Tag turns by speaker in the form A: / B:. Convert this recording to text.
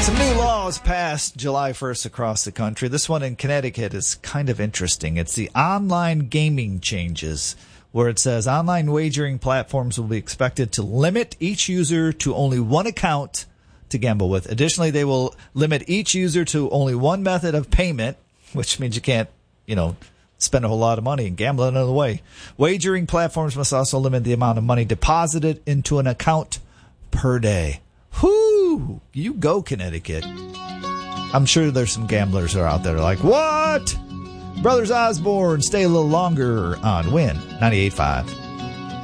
A: Some new laws passed July 1st across the country. This one in Connecticut is kind of interesting. It's the online gaming changes, where it says online wagering platforms will be expected to limit each user to only one account to gamble with. Additionally, they will limit each user to only one method of payment, which means you can't, spend a whole lot of money and gamble another way. Wagering platforms must also limit the amount of money deposited into an account per day. Whoo! You go, Connecticut. I'm sure there's some gamblers who are out there like, what? Brothers Osborne, stay a little longer on Win 98.5.